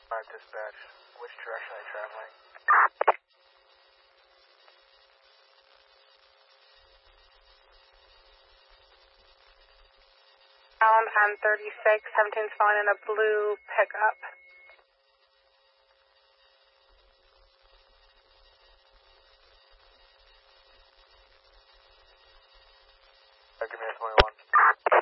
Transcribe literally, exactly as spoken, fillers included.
Alright, dispatch. Which direction are you traveling? Allen M thirty-six, seventeen's falling in a blue pickup. Give me a twenty-one.